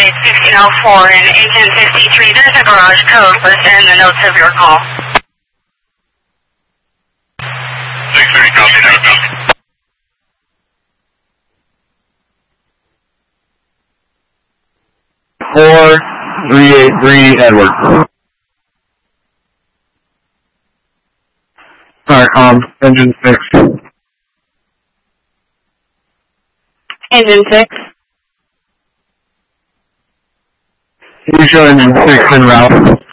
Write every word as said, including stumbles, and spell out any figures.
it's fifteen oh four and Agent fifty-three. There's a garage code listed in the notes of your call. six thirty, copy, now, copy. four three eight three, Edward. Alright, um, engine six. Engine six. You show engine six en route.